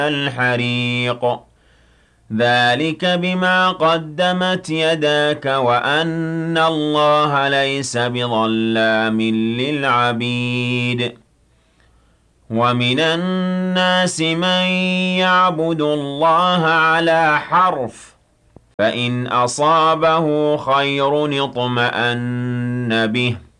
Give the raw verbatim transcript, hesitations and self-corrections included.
الحريق ذلك بما قدمت يداك وأن الله ليس بظلام للعبيد ومن الناس من يعبد الله على حرف فإن أصابه خير اطمأن به